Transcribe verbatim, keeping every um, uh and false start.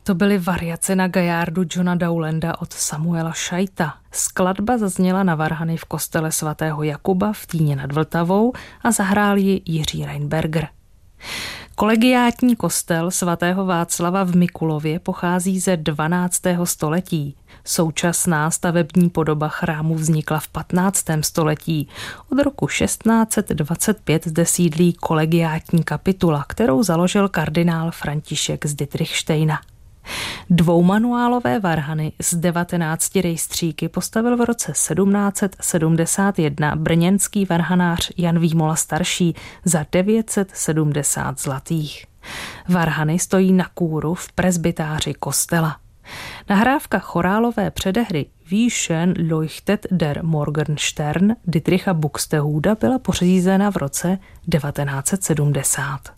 To byly variace na gajardu Johna Dowlanda od Samuela Scheita. Skladba zazněla na varhany v kostele svatého Jakuba v Týně nad Vltavou a zahrál ji Jiří Reinberger. Kolegiátní kostel svatého Václava v Mikulově pochází ze dvanáctého století. Současná stavební podoba chrámu vznikla v patnáctém století. Od roku šestnáct set dvacet pět zde sídlí kolegiátní kapitula, kterou založil kardinál František z Dittrichštejna. Dvoumanuálové varhany s devatenácti rejstříky postavil v roce sedmnáct set sedmdesát jedna brněnský varhanář Jan Výmola starší za devět set sedmdesát zlatých. Varhany stojí na kůru v presbytáři kostela. Nahrávka chorálové předehry Wie schön leuchtet der Morgenstern Dittricha Buxtehuda byla pořízena v roce devatenáct set sedmdesát.